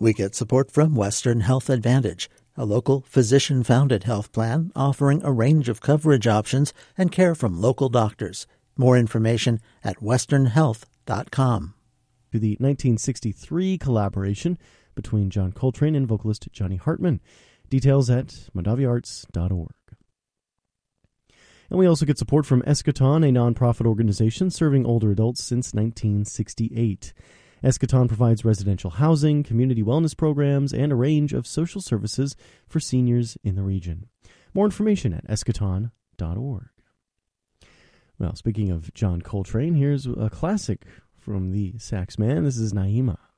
We get support from Western Health Advantage, a local physician-founded health plan offering a range of coverage options and care from local doctors. More information at westernhealth.com. To the 1963 collaboration between John Coltrane and vocalist Johnny Hartman. Details at mondaviarts.org. And we also get support from Eschaton, a nonprofit organization serving older adults since 1968. Eschaton provides residential housing, community wellness programs, and a range of social services for seniors in the region. More information at eschaton.org. Well, speaking of John Coltrane, here's a classic from the Sax Man. This is Naima.